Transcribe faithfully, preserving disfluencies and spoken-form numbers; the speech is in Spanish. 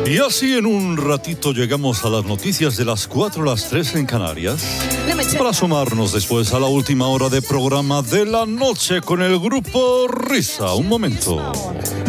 Y así en un ratito llegamos a las noticias de las cuatro a las tres en Canarias, para asomarnos después a la última hora de programa de la noche con el grupo Risa. Un momento.